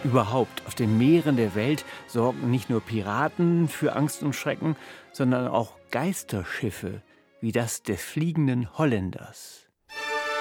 Überhaupt, auf den Meeren der Welt sorgen nicht nur Piraten für Angst und Schrecken, sondern auch Geisterschiffe, wie das des Fliegenden Holländers.